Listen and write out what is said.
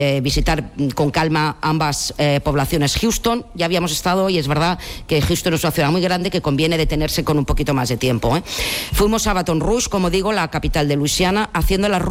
visitar con calma ambas poblaciones. Houston, ya habíamos estado y es verdad que Houston es una ciudad muy grande que conviene detenerse con un poquito más de tiempo. Fuimos a Baton Rouge, como digo, la capital de Luisiana, haciendo la ruta